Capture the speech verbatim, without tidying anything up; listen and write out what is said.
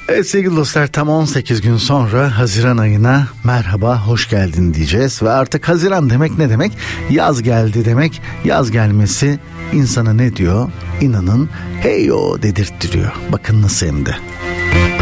Evet sevgili dostlar, tam on sekiz gün sonra Haziran ayına merhaba, hoş geldin diyeceğiz. Ve artık Haziran demek ne demek? Yaz geldi demek. Yaz gelmesi insana ne diyor? İnanın heyo dedirttiriyor. Bakın nasıl hem de.